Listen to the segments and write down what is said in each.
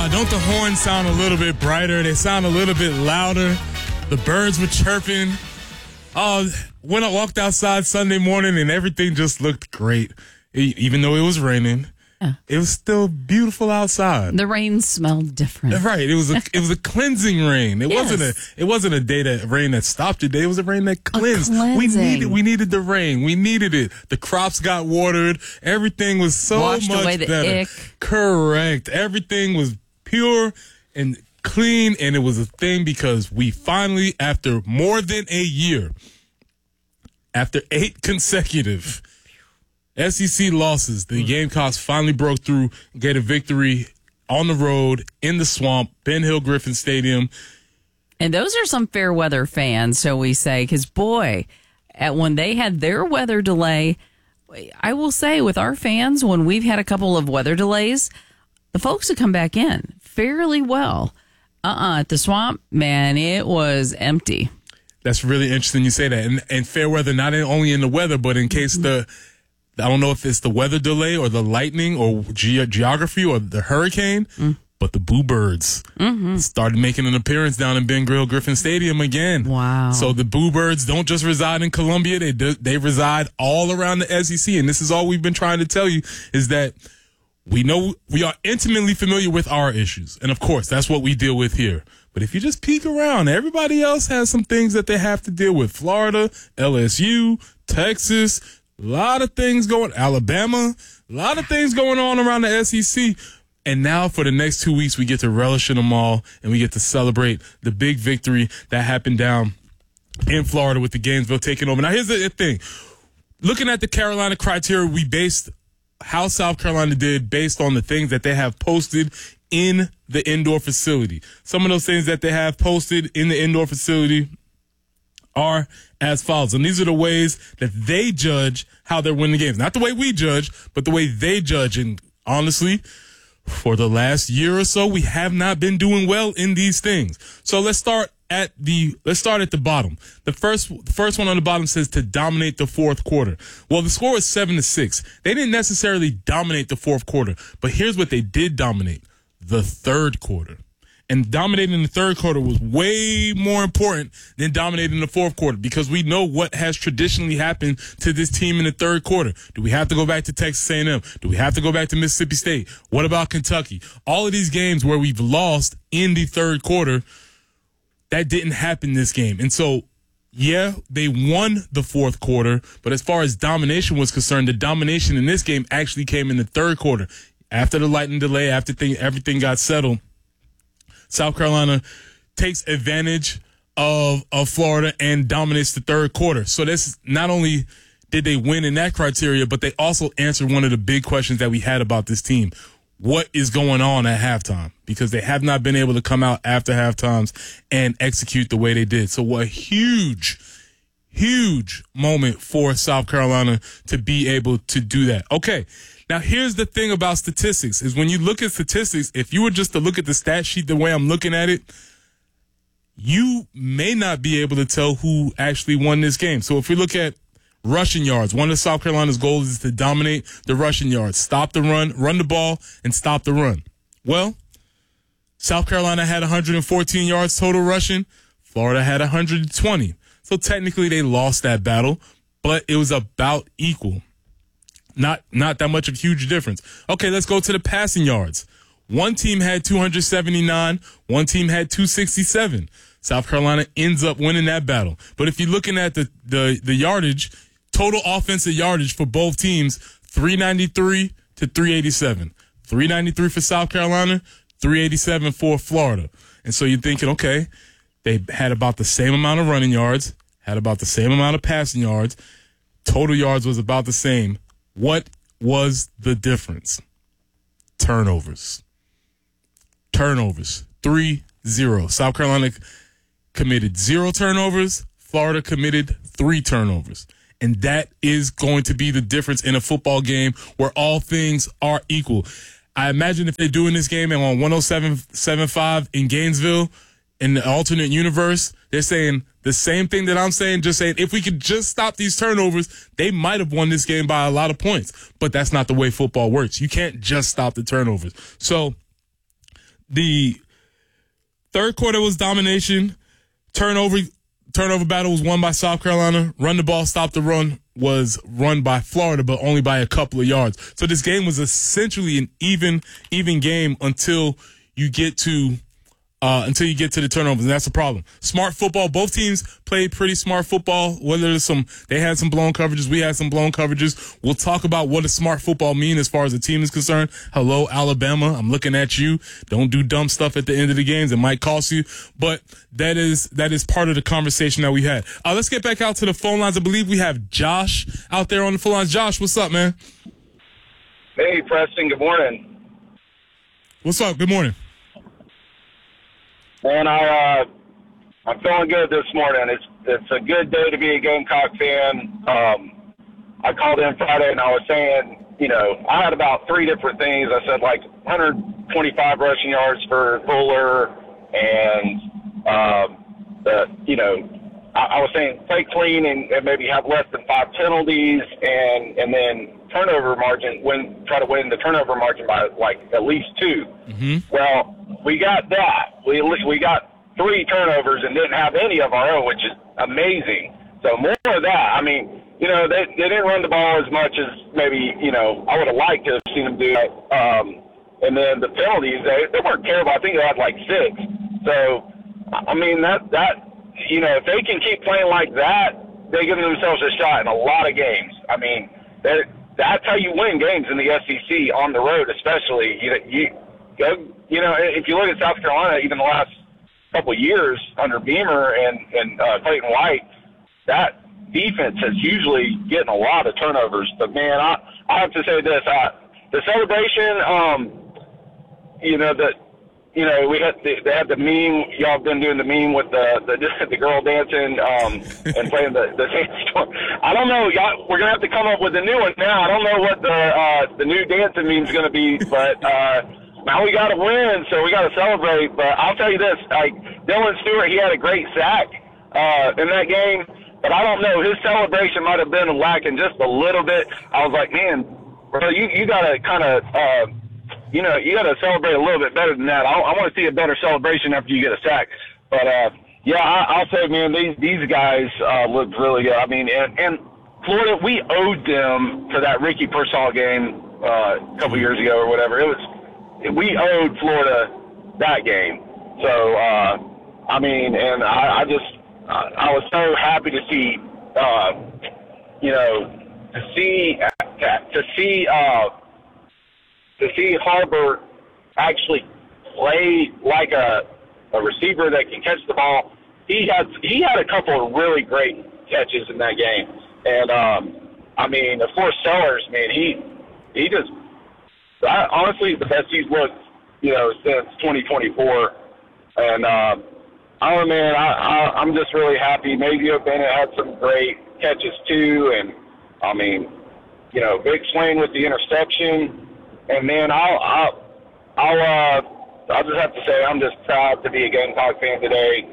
Don't the horns sound a little bit brighter? They sound a little bit louder. The birds were chirping. When I walked outside Sunday morning and everything just looked great. Even though it was raining, it was still beautiful outside. The rain smelled different. Right. It was a cleansing rain. It wasn't a day that rain that stopped your day. It was a rain that cleansed. We needed the rain. We needed it. The crops got watered. Everything was so Washed much away the better. ick. Correct. Everything was pure and clean, and it was a thing because we finally, after more than a year, after 8 consecutive SEC losses, the Gamecocks finally broke through and get a victory on the road in the Swamp, Ben Hill Griffin Stadium. And those are some fair weather fans, so we say, because boy, when they had their weather delay, I will say with our fans, when we've had a couple of weather delays, the folks have come back in fairly well. At the Swamp, man, it was empty. That's really interesting you say that. And fair weather, not only in the weather, but in case I don't know if it's the weather delay or the lightning or geography or the hurricane, but the Boo Birds started making an appearance down in Ben Hill Griffin Stadium again. Wow. So the Boo Birds don't just reside in Columbia. They reside all around the SEC. And this is all we've been trying to tell you is that we know we are intimately familiar with our issues. And, of course, that's what we deal with here. But if you just peek around, everybody else has some things that they have to deal with. Florida, LSU, Texas, a lot of things going, Alabama, a lot of things going on around the SEC. And now for the next 2 weeks, we get to relish in them all, and we get to celebrate the big victory that happened down in Florida with the Gainesville taking over. Now, here's the thing. Looking at the Carolina criteria, we based how South Carolina did based on the things that they have posted in the indoor facility. Some of those things that they have posted in the indoor facility are as follows. And these are the ways that they judge how they're winning games. Not the way we judge, but the way they judge. And honestly, for the last year or so, we have not been doing well in these things. So let's start at the bottom. The first one on the bottom says to dominate the fourth quarter. Well, the score is 7-6. They didn't necessarily dominate the fourth quarter, but here's what they did dominate: the third quarter. And dominating the third quarter was way more important than dominating the fourth quarter, because we know what has traditionally happened to this team in the third quarter. Do we have to go back to Texas A&M? Do we have to go back to Mississippi State? What about Kentucky? All of these games where we've lost in the third quarter, that didn't happen this game. And so, yeah, they won the fourth quarter, but as far as domination was concerned, the domination in this game actually came in the third quarter. After the lightning delay, after everything got settled, South Carolina takes advantage of Florida and dominates the third quarter. So this, not only did they win in that criteria, but they also answered one of the big questions that we had about this team. What is going on at halftime? Because they have not been able to come out after halftimes and execute the way they did. So a huge moment for South Carolina to be able to do that. Okay. Now, here's the thing about statistics is when you look at statistics, if you were just to look at the stat sheet the way I'm looking at it, you may not be able to tell who actually won this game. So if we look at rushing yards, one of South Carolina's goals is to dominate the rushing yards, stop the run the ball, and stop the run. Well, South Carolina had 114 yards total rushing. Florida had 120. So technically they lost that battle, but it was about equal. Not that much of a huge difference. Okay, let's go to the passing yards. One team had 279. One team had 267. South Carolina ends up winning that battle. But if you're looking at the yardage, total offensive yardage for both teams, 393 to 387. 393 for South Carolina, 387 for Florida. And so you're thinking, okay, they had about the same amount of running yards, had about the same amount of passing yards. Total yards was about the same. What was the difference? Turnovers. 3-0. South Carolina committed 0 turnovers. Florida committed 3 turnovers. And that is going to be the difference in a football game where all things are equal. I imagine if they're doing this game and on 107.75 in Gainesville, in the alternate universe, they're saying the same thing that I'm saying, just saying if we could just stop these turnovers, they might have won this game by a lot of points. But that's not the way football works. You can't just stop the turnovers. So The third quarter was domination. Turnover battle was won by South Carolina. Run the ball, stop the run was run by Florida, but only by a couple of yards. So this game was essentially an even game until you get to the turnovers, and that's the problem. Smart football. Both teams played pretty smart football. Whether they had some blown coverages, we had some blown coverages. We'll talk about what does smart football mean as far as the team is concerned. Hello, Alabama. I'm looking at you. Don't do dumb stuff at the end of the games. It might cost you, but that is part of the conversation that we had. Let's get back out to the phone lines. I believe we have Josh out there on the phone lines. Josh, what's up, man? Hey, Preston. Good morning. What's up? Good morning. Man, I'm feeling good this morning. It's a good day to be a Gamecock fan. I called in Friday and I was saying, I had about three different things. I said 125 rushing yards for Fuller, and I was saying play clean and maybe have less than 5 penalties, and then turnover margin, try to win the turnover margin by at least 2. Mm-hmm. Well, we got that. We got 3 turnovers and didn't have any of our own, which is amazing. So more of that. I mean, they didn't run the ball as much as maybe, I would have liked to have seen them do that. And then the penalties, they weren't terrible. I think they had 6. So, I mean, that if they can keep playing like that, they give themselves a shot in a lot of games. I mean, that's how you win games in the SEC on the road, especially. If you look at South Carolina, even the last couple of years under Beamer and Clayton White, that defense is usually getting a lot of turnovers. But man, I have to say this: the celebration, they had the meme. Y'all been doing the meme with the girl dancing and playing the sandstorm. I don't know. We're gonna have to come up with a new one now. I don't know what the new dancing meme is gonna be, but now we got to win, so we got to celebrate. But I'll tell you this: Dylan Stewart, he had a great sack in that game, but I don't know. His celebration might have been lacking just a little bit. I was like, man, bro, you got to kind of. You got to celebrate a little bit better than that. I want to see a better celebration after you get a sack. But, I'll say, man, these guys looked really good. I mean, and Florida, we owed them for that Ricky Pearsall game a couple years ago or whatever. We owed Florida that game. So, and I was so happy to see, to see Harbor actually play like a receiver that can catch the ball. He had a couple of really great catches in that game. And, of course, Sellers, man, he just honestly the best he's looked, since 2024. And, I don't know, man, I'm just really happy. Mazeo Bennett had some great catches too. And, big swing with the interception. And man, I'll just have to say I'm just proud to be a Gamecock fan today.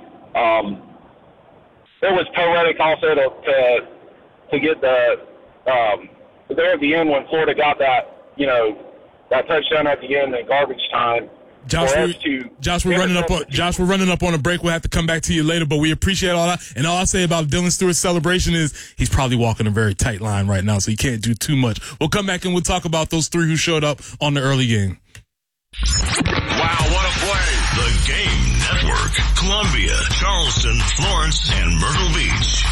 It was poetic also to get there at the end when Florida got that touchdown at the end in garbage time. Josh, we're running up on a break. We'll have to come back to you later, but we appreciate all that. And all I'll say about Dylan Stewart's celebration is he's probably walking a very tight line right now, so he can't do too much. We'll come back and we'll talk about those 3 who showed up on the early game. Wow, what a play. The Game Network. Columbia, Charleston, Florence, and Myrtle Beach.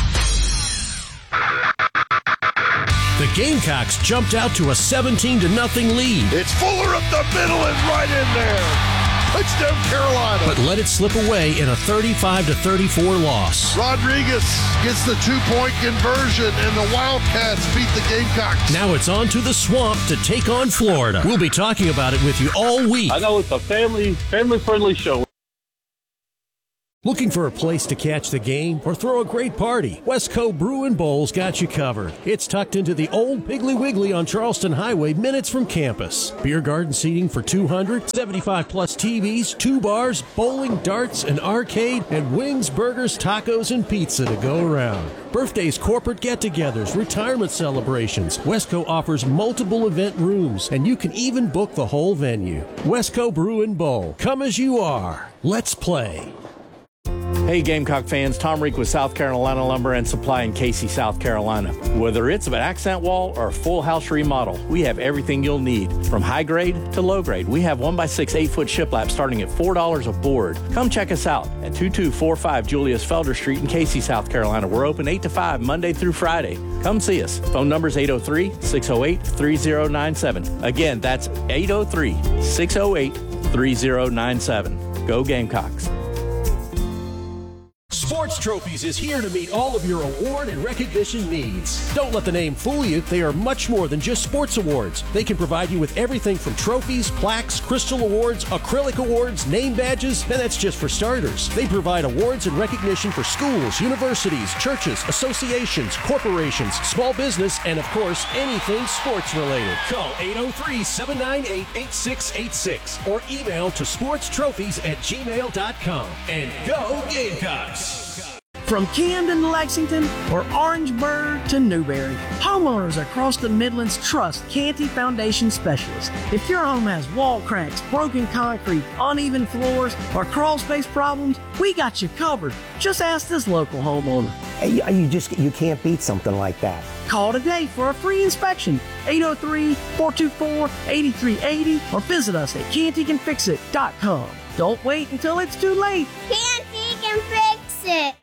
The Gamecocks jumped out to a 17-0 lead. It's Fuller up the middle and right in there. Touchdown, Carolina. But let it slip away in a 35-34 loss. Rodriguez gets the 2-point conversion, and the Wildcats beat the Gamecocks. Now it's on to the Swamp to take on Florida. We'll be talking about it with you all week. I know it's a family-friendly show. Looking for a place to catch the game or throw a great party? Westco Brew and Bowl's got you covered. It's tucked into the old Piggly Wiggly on Charleston Highway, minutes from campus. Beer garden seating for 200, 75 plus TVs, 2 bars, bowling, darts, an arcade, and wings, burgers, tacos, and pizza to go around. Birthdays, corporate get-togethers, retirement celebrations. Westco offers multiple event rooms, and you can even book the whole venue. Westco Brew and Bowl. Come as you are. Let's play. Hey Gamecock fans, Tom Reek with South Carolina Lumber and Supply in Casey, South Carolina. Whether it's an accent wall or a full house remodel, we have everything you'll need. From high grade to low grade, we have 1x6 8-foot shiplap starting at $4 a board. Come check us out at 2245 Julius Felder Street in Casey, South Carolina. We're open 8 to 5 Monday through Friday. Come see us. Phone number is 803-608-3097. Again, that's 803-608-3097. Go Gamecocks. Sports Trophies is here to meet all of your award and recognition needs. Don't let the name fool you. They are much more than just sports awards. They can provide you with everything from trophies, plaques, crystal awards, acrylic awards, name badges, and that's just for starters. They provide awards and recognition for schools, universities, churches, associations, corporations, small business, and of course, anything sports related. Call 803-798-8686 or email to sportstrophies@gmail.com. And go Gamecocks! From Camden to Lexington or Orangeburg to Newberry, homeowners across the Midlands trust Canty Foundation Specialists. If your home has wall cracks, broken concrete, uneven floors, or crawl space problems, we got you covered. Just ask this local homeowner. You can't beat something like that. Call today for a free inspection, 803-424-8380, or visit us at cantycanfixit.com. Don't wait until it's too late. Canty can fix it.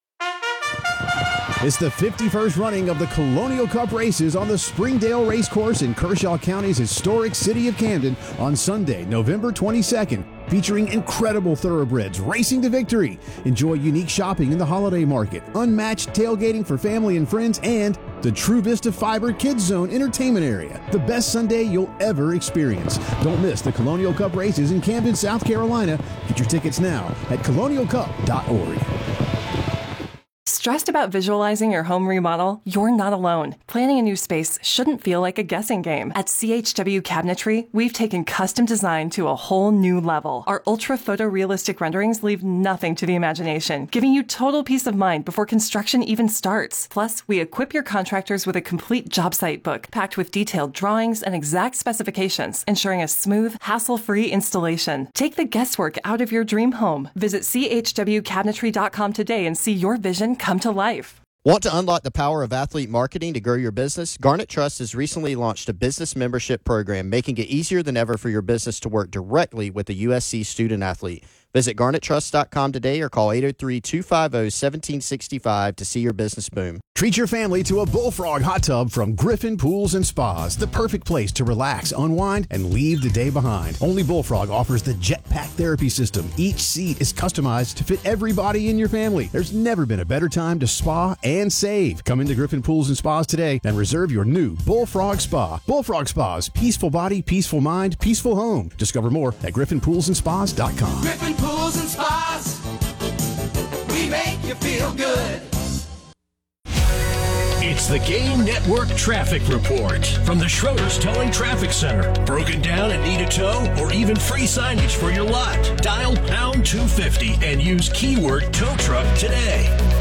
It's the 51st running of the Colonial Cup races on the Springdale Racecourse in Kershaw County's historic city of Camden on Sunday, November 22nd, featuring incredible thoroughbreds racing to victory. Enjoy unique shopping in the holiday market, unmatched tailgating for family and friends, and the True Vista Fiber Kids Zone entertainment area. The best Sunday you'll ever experience. Don't miss the Colonial Cup races in Camden, South Carolina. Get your tickets now at colonialcup.org. Stressed about visualizing your home remodel? You're not alone. Planning a new space shouldn't feel like a guessing game. At CHW Cabinetry, we've taken custom design to a whole new level. Our ultra photorealistic renderings leave nothing to the imagination, giving you total peace of mind before construction even starts. Plus, we equip your contractors with a complete job site book packed with detailed drawings and exact specifications, ensuring a smooth, hassle-free installation. Take the guesswork out of your dream home. Visit chwcabinetry.com today and see your vision come to life. Want to unlock the power of athlete marketing to grow your business? Garnet Trust has recently launched a business membership program, making it easier than ever for your business to work directly with a USC student athlete. Visit garnettrust.com today or call 803-250-1765 to see your business boom. Treat your family to a Bullfrog hot tub from Griffin Pools and Spas, the perfect place to relax, unwind, and leave the day behind. Only Bullfrog offers the Jetpack therapy system. Each seat is customized to fit everybody in your family. There's never been a better time to spa and save. Come into Griffin Pools and Spas today and reserve your new Bullfrog Spa. Bullfrog Spas, peaceful body, peaceful mind, peaceful home. Discover more at griffinpoolsandspas.com. Griffin Pools and Spas, we make you feel good. It's the Game Network Traffic Report from the Schroeder's Towing Traffic Center. Broken down and need a tow or even free signage for your lot? Dial pound 250 and use keyword tow truck today.